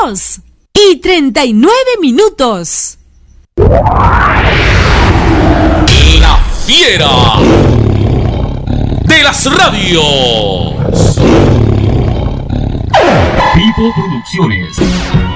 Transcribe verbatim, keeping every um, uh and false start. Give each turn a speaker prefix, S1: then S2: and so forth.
S1: dos y treinta y nueve minutos.
S2: La fiera de las radios.
S3: Vivo Producciones.